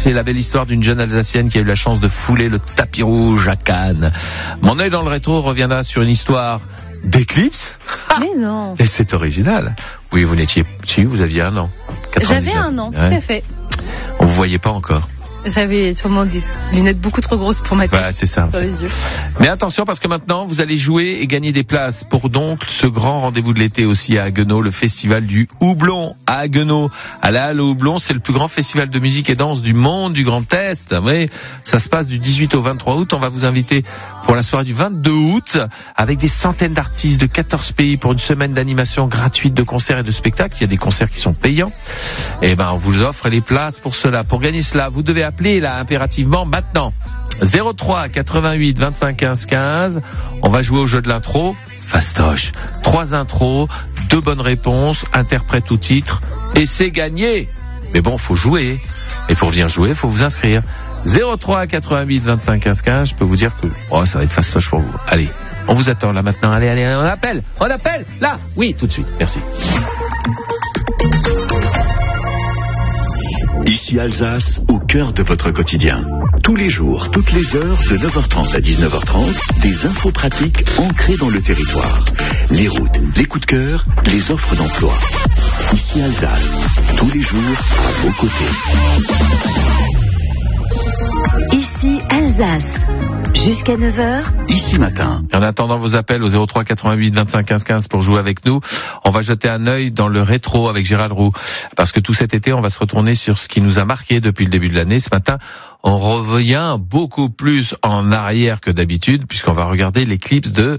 C'est la belle histoire d'une jeune Alsacienne qui a eu la chance de fouler le tapis rouge à Cannes. Mon œil dans le rétro reviendra sur une histoire d'éclipse. Mais non. Et c'est original. Oui, vous n'étiez... Si, vous aviez 1 an. 99. J'avais 1 an, tout à fait. On vous voyait pas encore. J'avais sûrement des lunettes beaucoup trop grosses pour ma tête. Voilà, c'est ça. Sur les yeux. Mais attention, parce que maintenant, vous allez jouer et gagner des places pour donc ce grand rendez-vous de l'été aussi à Haguenau, le festival du Houblon à Haguenau. À la Halle au Houblon, c'est le plus grand festival de musique et danse du monde, du Grand Est. Oui, ça se passe du 18 au 23 août. On va vous inviter pour la soirée du 22 août avec des centaines d'artistes de 14 pays pour une semaine d'animation gratuite de concerts et de spectacles. Il y a des concerts qui sont payants. Et on vous offre les places pour cela. Pour gagner cela, vous devez appeler là impérativement maintenant. 03 88 25 15 15. On va jouer au jeu de l'intro. Fastoche. 3 intros, 2 bonnes réponses, interprète ou titre, et c'est gagné. Mais bon, faut jouer. Et pour venir jouer, faut vous inscrire. 03 88 25 15 15. Je peux vous dire que ça va être fastoche pour vous. Allez, on vous attend là maintenant. Allez, on appelle là. Oui, tout de suite. Merci. Ici Alsace, au cœur de votre quotidien. Tous les jours, toutes les heures, de 9h30 à 19h30, des infos pratiques ancrées dans le territoire. Les routes, les coups de cœur, les offres d'emploi. Ici Alsace, tous les jours, à vos côtés. Ici Alsace, jusqu'à 9h. Ici matin. En attendant vos appels au 03 88 25 15 15 pour jouer avec nous, on va jeter un œil dans le rétro avec Gérald Roux. Parce que tout cet été, on va se retourner sur ce qui nous a marqué depuis le début de l'année. Ce matin, on revient beaucoup plus en arrière que d'habitude, puisqu'on va regarder l'éclipse de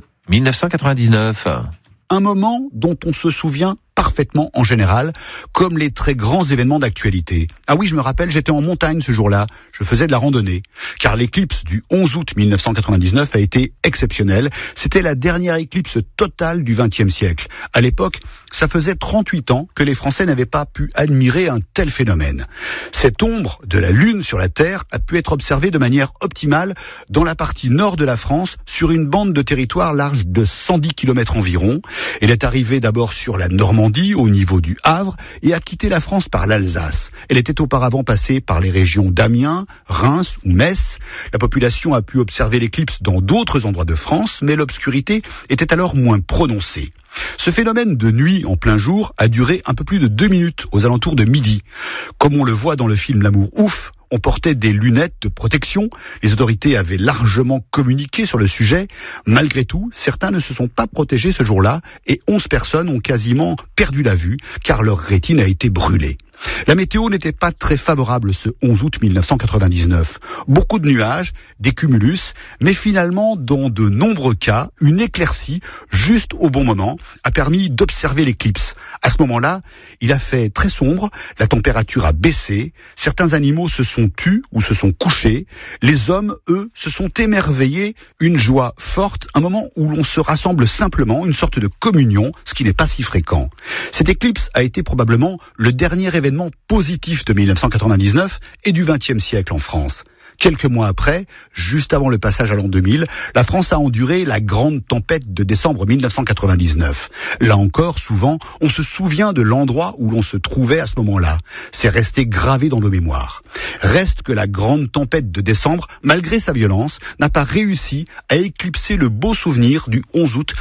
1999. Un moment dont on se souvient parfaitement en général, comme les très grands événements d'actualité. Ah oui, je me rappelle, j'étais en montagne ce jour-là, je faisais de la randonnée, car l'éclipse du 11 août 1999 a été exceptionnelle. C'était la dernière éclipse totale du XXe siècle. À l'époque, ça faisait 38 ans que les Français n'avaient pas pu admirer un tel phénomène. Cette ombre de la Lune sur la Terre a pu être observée de manière optimale dans la partie nord de la France, sur une bande de territoire large de 110 km environ. Elle est arrivée d'abord sur la Normandie, au niveau du Havre, et a quitté la France par l'Alsace. Elle était auparavant passée par les régions d'Amiens, Reims ou Metz. La population a pu observer l'éclipse dans d'autres endroits de France, mais l'obscurité était alors moins prononcée. Ce phénomène de nuit en plein jour a duré un peu plus de 2 minutes, aux alentours de midi. Comme on le voit dans le film L'amour ouf, on portait des lunettes de protection. Les autorités avaient largement communiqué sur le sujet. Malgré tout, certains ne se sont pas protégés ce jour-là et 11 personnes ont quasiment perdu la vue car leur rétine a été brûlée. La météo n'était pas très favorable ce 11 août 1999. Beaucoup de nuages, des cumulus, mais finalement, dans de nombreux cas, une éclaircie, juste au bon moment, a permis d'observer l'éclipse. À ce moment-là, il a fait très sombre, la température a baissé, certains animaux se sont tus ou se sont couchés, les hommes, eux, se sont émerveillés, une joie forte, un moment où l'on se rassemble simplement, une sorte de communion, ce qui n'est pas si fréquent. Cette éclipse a été probablement le dernier événement positif de 1999 et du XXe siècle en France. Quelques mois après, juste avant le passage à l'an 2000, la France a enduré la grande tempête de décembre 1999. Là encore, souvent, on se souvient de l'endroit où l'on se trouvait à ce moment-là. C'est resté gravé dans nos mémoires. Reste que la grande tempête de décembre, malgré sa violence, n'a pas réussi à éclipser le beau souvenir du 11 août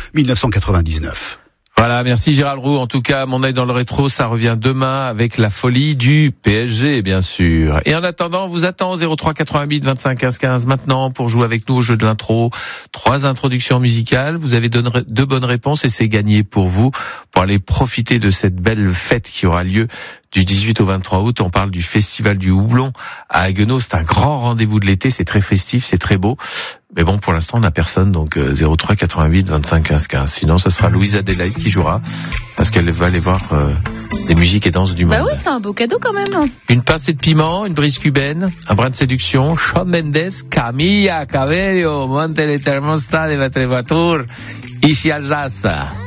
1999. Voilà, merci Gérald Roux. En tout cas, mon œil dans le rétro, ça revient demain avec la folie du PSG, bien sûr. Et en attendant, on vous attend au 03 88 25 15 15 maintenant pour jouer avec nous au jeu de l'intro. 3 introductions musicales. Vous avez 2 bonnes réponses et c'est gagné pour vous pour aller profiter de cette belle fête qui aura lieu du 18 au 23 août. On parle du festival du Houblon à Haguenau. C'est un grand rendez-vous de l'été. C'est très festif, c'est très beau. Mais bon, pour l'instant, on n'a personne, donc 03 88 25 15 15. Sinon, ce sera Louise Adélaïde qui jouera, parce qu'elle va aller voir des musiques et danses du monde. Bah oui, c'est un beau cadeau quand même. Une pincée de piment, une brise cubaine, un brin de séduction, Shawn Mendes, Camilla Cabello, monte le thermostat de votre voiture, ici Alsace.